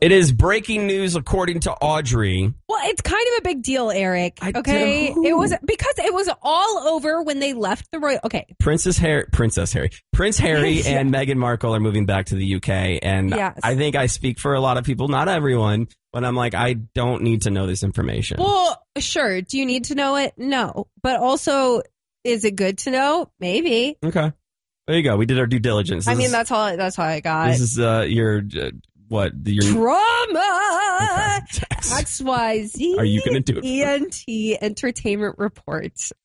It is breaking news according to Audrey. Well, it's kind of a big deal, Eric. Okay. It was because it was all over when they left the royal. Okay. Prince Harry and Meghan Markle are moving back to the UK. And Yes. I think I speak for a lot of people, not everyone, but I'm like, I don't need to know this information. Well, sure. Do you need to know it? No. But also, is it good to know? Maybe. Okay. There you go. We did our due diligence. That's all I got. This is your Trauma. Okay. XYZ. Are you going to do it? ENT Entertainment Report.